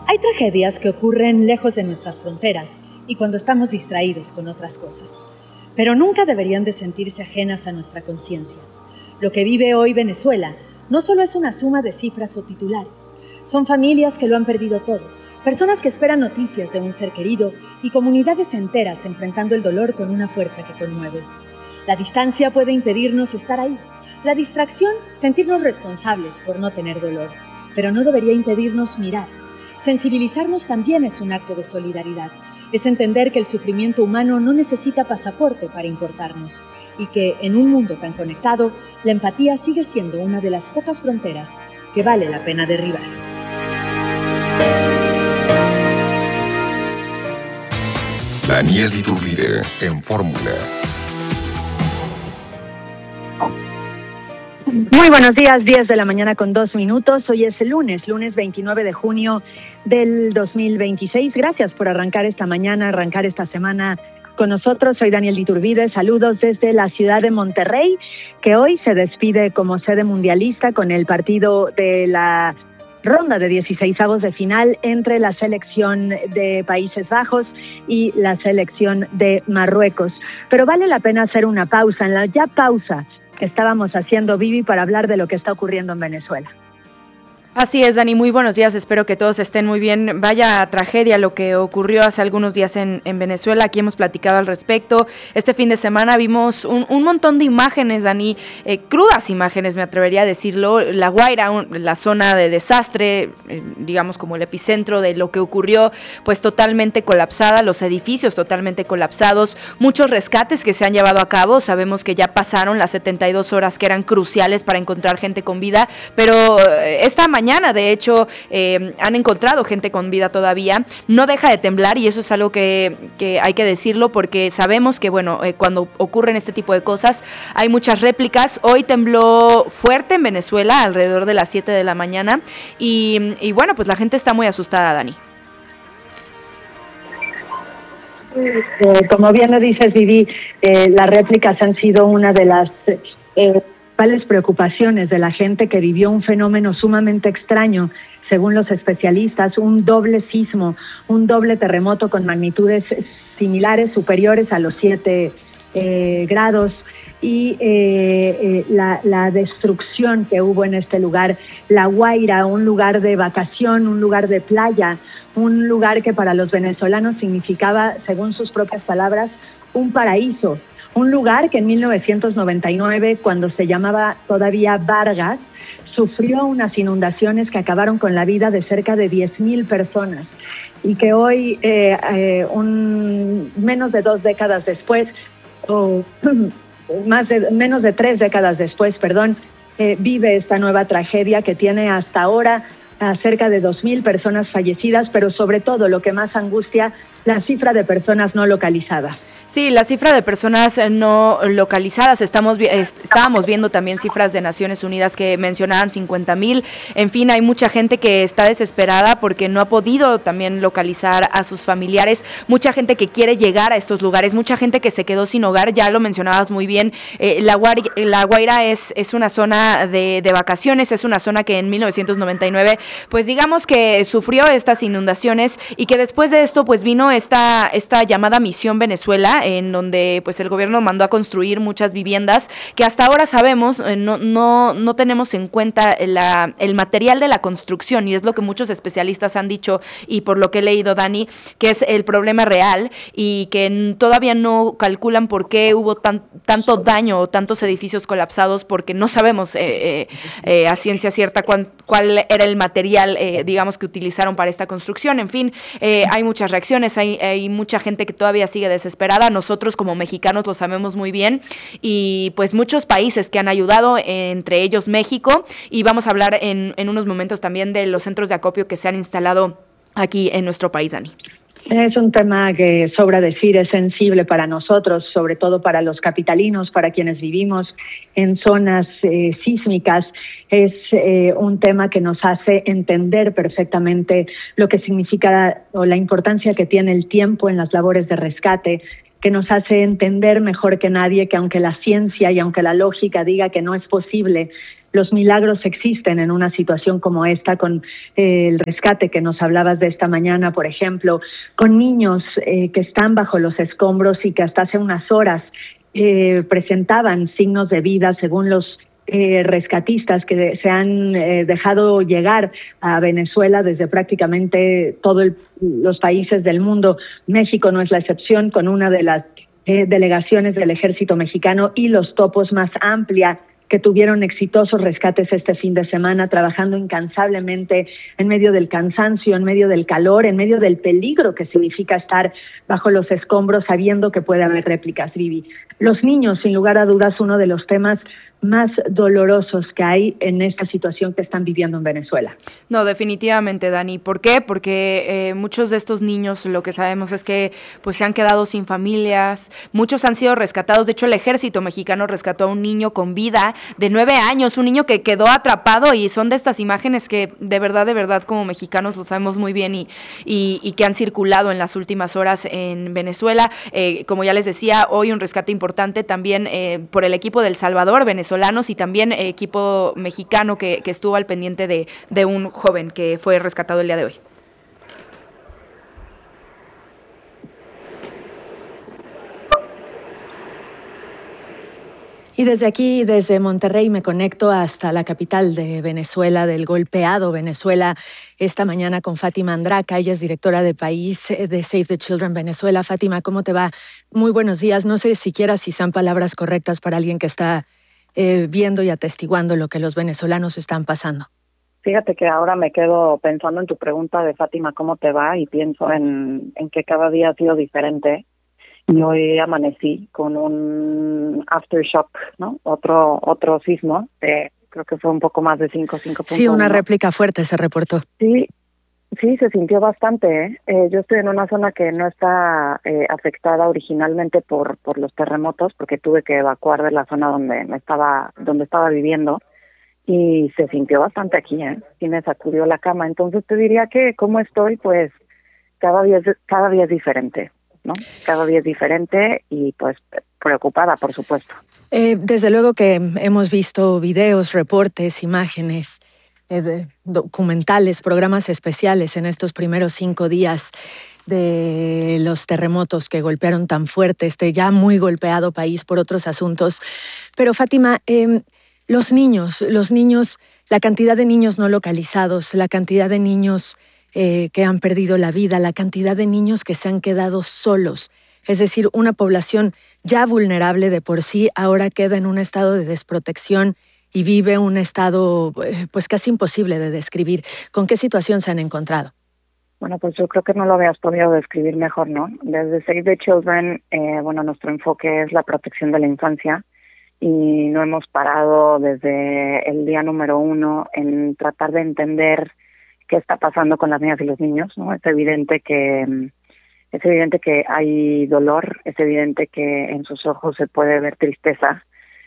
Hay tragedias que ocurren lejos de nuestras fronteras y cuando estamos distraídos con otras cosas, pero nunca deberían de sentirse ajenas a nuestra conciencia. Lo que vive hoy Venezuela no solo es una suma de cifras o titulares, son familias que lo han perdido todo, personas que esperan noticias de un ser querido y comunidades enteras enfrentando el dolor con una fuerza que conmueve. La distancia puede impedirnos estar ahí, la distracción, sentirnos responsables por no tener dolor, pero no debería impedirnos mirar. Sensibilizarnos también es un acto de solidaridad. Es entender que el sufrimiento humano no necesita pasaporte para importarnos y que, en un mundo tan conectado, la empatía sigue siendo una de las pocas fronteras que vale la pena derribar. Daniel Iturbide en Fórmula. Muy buenos días, 10 de la mañana con 2 minutos. Hoy es el lunes 29 de junio del 2026. Gracias por arrancar esta mañana, arrancar esta semana con nosotros. Soy Daniel Iturbide. Saludos desde la ciudad de Monterrey, que hoy se despide como sede mundialista con el partido de la ronda de 16avos de final entre la selección de Países Bajos y la selección de Marruecos. Pero vale la pena hacer una pausa, en la ya pausa que estábamos haciendo, Vivi, para hablar de lo que está ocurriendo en Venezuela. Así es, Dani, muy buenos días, espero que todos estén muy bien. Vaya tragedia lo que ocurrió hace algunos días en Venezuela, aquí hemos platicado al respecto. Este fin de semana vimos un montón de imágenes, Dani, crudas imágenes, me atrevería a decirlo. La Guaira, la zona de desastre, digamos como el epicentro de lo que ocurrió, pues totalmente colapsada, los edificios totalmente colapsados, muchos rescates que se han llevado a cabo. Sabemos que ya pasaron las 72 horas que eran cruciales para encontrar gente con vida, pero esta mañana, de hecho, han encontrado gente con vida todavía. No deja de temblar y eso es algo que hay que decirlo porque sabemos que, bueno, cuando ocurren este tipo de cosas hay muchas réplicas. Hoy tembló fuerte en Venezuela, alrededor de las 7 de la mañana y bueno, pues la gente está muy asustada, Dani. Como bien lo dices, Vivi, las réplicas han sido una de las principales preocupaciones de la gente que vivió un fenómeno sumamente extraño, según los especialistas, un doble sismo, un doble terremoto con magnitudes similares, superiores a los 7 grados, y la destrucción que hubo en este lugar. La Guaira, un lugar de vacación, un lugar de playa, un lugar que para los venezolanos significaba, según sus propias palabras, un paraíso. Un lugar que en 1999, cuando se llamaba todavía Vargas, sufrió unas inundaciones que acabaron con la vida de cerca de 10,000 personas y que hoy, menos de 2 décadas después, o menos de 3 décadas después, vive esta nueva tragedia que tiene hasta ahora a cerca de 2,000 personas fallecidas, pero sobre todo lo que más angustia, la cifra de personas no localizadas. Sí, la cifra de personas no localizadas, estábamos viendo también cifras de Naciones Unidas que mencionaban 50,000, en fin, hay mucha gente que está desesperada porque no ha podido también localizar a sus familiares, mucha gente que quiere llegar a estos lugares, mucha gente que se quedó sin hogar, ya lo mencionabas muy bien. La Guaira es una zona de vacaciones, es una zona que en 1999, pues digamos que sufrió estas inundaciones y que después de esto pues vino esta llamada Misión Venezuela, en donde pues el gobierno mandó a construir muchas viviendas que hasta ahora sabemos no tenemos en cuenta el material de la construcción, y es lo que muchos especialistas han dicho y por lo que he leído, Dani, que es el problema real y que todavía no calculan por qué hubo tanto daño o tantos edificios colapsados, porque no sabemos a ciencia cierta cuál era el material digamos que utilizaron para esta construcción. En fin, hay muchas reacciones, hay mucha gente que todavía sigue desesperada. Nosotros como mexicanos lo sabemos muy bien y pues muchos países que han ayudado, entre ellos México, y vamos a hablar en unos momentos también de los centros de acopio que se han instalado aquí en nuestro país, Dani. Es un tema que, sobra decir, es sensible para nosotros, sobre todo para los capitalinos, para quienes vivimos en zonas sísmicas. Es un tema que nos hace entender perfectamente lo que significa o la importancia que tiene el tiempo en las labores de rescate, que nos hace entender mejor que nadie que aunque la ciencia y aunque la lógica diga que no es posible los milagros existen en una situación como esta, con el rescate que nos hablabas de esta mañana, por ejemplo, con niños que están bajo los escombros y que hasta hace unas horas presentaban signos de vida según los rescatistas que se han dejado llegar a Venezuela desde prácticamente todos los países del mundo. México no es la excepción, con una de las delegaciones del ejército mexicano y los topos más amplia, que tuvieron exitosos rescates este fin de semana, trabajando incansablemente en medio del cansancio, en medio del calor, en medio del peligro que significa estar bajo los escombros sabiendo que puede haber réplicas, Vivi. Los niños, sin lugar a dudas, uno de los temas más dolorosos que hay en esta situación que están viviendo en Venezuela. No, definitivamente, Dani. ¿Por qué? Porque muchos de estos niños, lo que sabemos es que pues se han quedado sin familias, muchos han sido rescatados. De hecho, el ejército mexicano rescató a un niño con vida de 9 años, un niño que quedó atrapado, y son de estas imágenes que de verdad, como mexicanos lo sabemos muy bien y que han circulado en las últimas horas en Venezuela. Como ya les decía, hoy un rescate importante también por el equipo del Salvador, venezolanos, y también equipo mexicano que estuvo al pendiente de un joven que fue rescatado el día de hoy. Y desde aquí, desde Monterrey, me conecto hasta la capital de Venezuela, del golpeado Venezuela, esta mañana con Fátima Andraca. Ella es directora de país de Save the Children Venezuela. Fátima, ¿cómo te va? Muy buenos días. No sé siquiera si son palabras correctas para alguien que está viendo y atestiguando lo que los venezolanos están pasando. Fíjate que ahora me quedo pensando en tu pregunta de Fátima, ¿cómo te va? Y pienso en que cada día ha sido diferente. Y hoy amanecí con un aftershock, ¿no? Otro sismo, creo que fue un poco más de 5.1. Sí, una réplica fuerte se reportó. Sí, se sintió bastante, Yo estoy en una zona que no está afectada originalmente por los terremotos, porque tuve que evacuar de la zona donde estaba viviendo, y se sintió bastante aquí, Sí me sacudió la cama. Entonces te diría que cómo estoy, pues cada día es diferente, ¿no? Cada día es diferente y pues preocupada, por supuesto. Desde luego que hemos visto videos, reportes, imágenes, documentales, programas especiales en estos primeros 5 días de los terremotos que golpearon tan fuerte este ya muy golpeado país por otros asuntos. Pero Fátima, los niños, la cantidad de niños no localizados, la cantidad de niños que han perdido la vida, la cantidad de niños que se han quedado solos, es decir, una población ya vulnerable de por sí, ahora queda en un estado de desprotección y vive un estado pues casi imposible de describir. ¿Con qué situación se han encontrado? Bueno, pues yo creo que no lo habías podido describir mejor, ¿no? Desde Save the Children, nuestro enfoque es la protección de la infancia, y no hemos parado desde el día número 1 en tratar de entender qué está pasando con las niñas y los niños, ¿no? Es evidente que hay dolor, es evidente que en sus ojos se puede ver tristeza,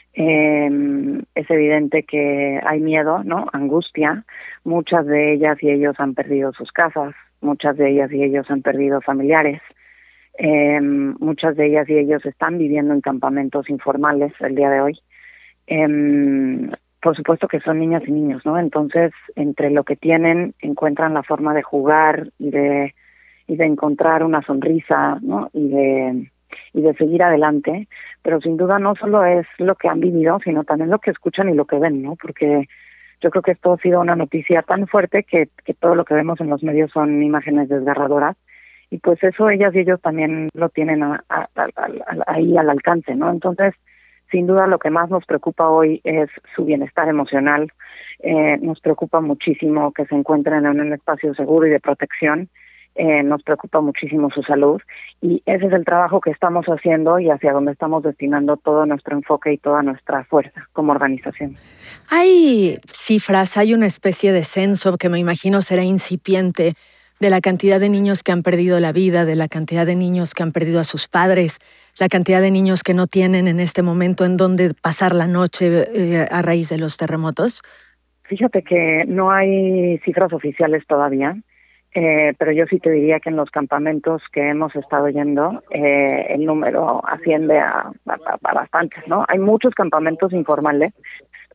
es evidente que hay miedo, ¿no? Angustia. Muchas de ellas y ellos han perdido sus casas, muchas de ellas y ellos han perdido familiares, muchas de ellas y ellos están viviendo en campamentos informales el día de hoy. Por supuesto que son niñas y niños, ¿no? Entonces, entre lo que tienen, encuentran la forma de jugar y de encontrar una sonrisa, ¿no? Y de seguir adelante, pero sin duda no solo es lo que han vivido, sino también lo que escuchan y lo que ven, ¿no? Porque yo creo que esto ha sido una noticia tan fuerte que todo lo que vemos en los medios son imágenes desgarradoras, y pues eso ellas y ellos también lo tienen ahí al alcance, ¿no? Entonces, sin duda lo que más nos preocupa hoy es su bienestar emocional. Nos preocupa muchísimo que se encuentren en un espacio seguro y de protección. Nos preocupa muchísimo su salud, y ese es el trabajo que estamos haciendo y hacia donde estamos destinando todo nuestro enfoque y toda nuestra fuerza como organización. Hay cifras, hay una especie de censo que me imagino será incipiente de la cantidad de niños que han perdido la vida, de la cantidad de niños que han perdido a sus padres, la cantidad de niños que no tienen en este momento en dónde pasar la noche a raíz de los terremotos. Fíjate que no hay cifras oficiales todavía. Pero yo sí te diría que en los campamentos que hemos estado yendo, el número asciende a bastantes, ¿no? Hay muchos campamentos informales,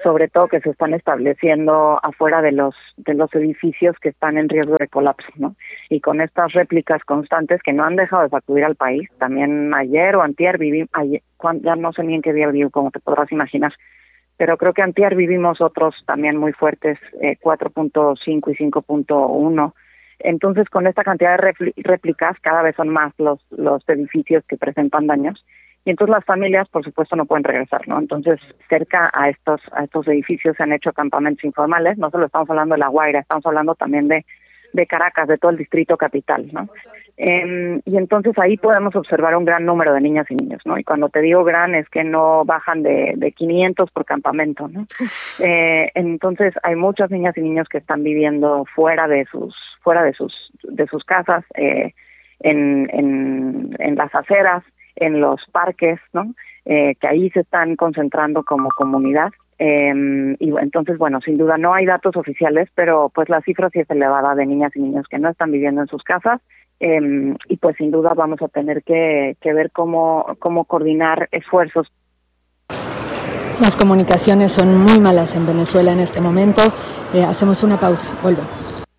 sobre todo que se están estableciendo afuera de los edificios que están en riesgo de colapso, ¿no? Y con estas réplicas constantes que no han dejado de sacudir al país. También ayer o antier ya no sé ni en qué día viví, como te podrás imaginar, pero creo que antier vivimos otros también muy fuertes, 4.5 y 5.1. Entonces, con esta cantidad de réplicas, cada vez son más los edificios que presentan daños. Y entonces las familias, por supuesto, no pueden regresar, ¿no? Entonces, cerca a estos edificios se han hecho campamentos informales. No solo estamos hablando de La Guaira, estamos hablando también de Caracas, de todo el distrito capital, ¿no? Y entonces ahí podemos observar un gran número de niñas y niños, ¿no? Y cuando te digo gran es que no bajan de 500 por campamento, ¿no? Entonces hay muchas niñas y niños que están viviendo fuera de sus casas, en las aceras, en los parques, ¿no? Que ahí se están concentrando como comunidad. Y entonces, bueno, sin duda no hay datos oficiales, pero pues la cifra sí es elevada de niñas y niños que no están viviendo en sus casas, y pues sin duda vamos a tener que ver cómo coordinar esfuerzos. Las comunicaciones son muy malas en Venezuela en este momento. Hacemos una pausa, volvemos.